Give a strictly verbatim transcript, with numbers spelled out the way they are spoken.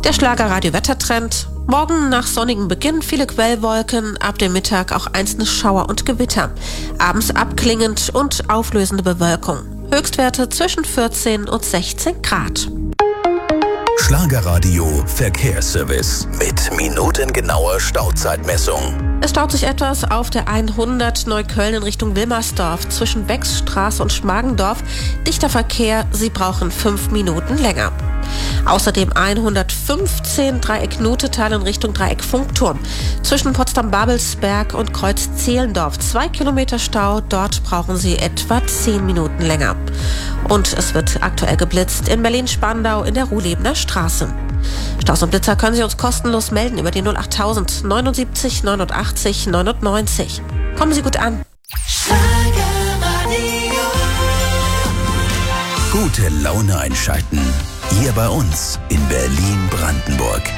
Der Schlagerradio-Wettertrend. Morgen nach sonnigem Beginn viele Quellwolken, ab dem Mittag auch einzelne Schauer und Gewitter. Abends abklingend und auflösende Bewölkung. Höchstwerte zwischen vierzehn und sechzehn Grad. Schlagerradio Verkehrsservice mit minutengenauer Stauzeitmessung. Es staut sich etwas auf der hundert Neukölln in Richtung Wilmersdorf zwischen Becksstraße und Schmargendorf. Dichter Verkehr, Sie brauchen fünf Minuten länger. Außerdem hundertfünfzehn Dreieck Nutetal in Richtung Dreieck Funkturm. Zwischen Potsdam-Babelsberg und Kreuz-Zehlendorf zwei Kilometer Stau. Dort brauchen Sie etwa zehn Minuten länger. Und es wird aktuell geblitzt in Berlin-Spandau in der Ruhlebener Straße. Staus und Blitzer können Sie uns kostenlos melden über die null achttausend neunundsiebzig neunundachtzig neunundneunzig. Kommen Sie gut an. Gute Laune einschalten. Hier bei uns in Berlin-Brandenburg.